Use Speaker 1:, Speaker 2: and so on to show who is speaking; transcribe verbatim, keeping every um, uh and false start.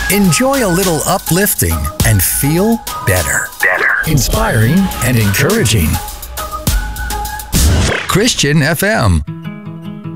Speaker 1: Enjoy a little uplifting and feel better. Better. Inspiring and encouraging. Christian F M.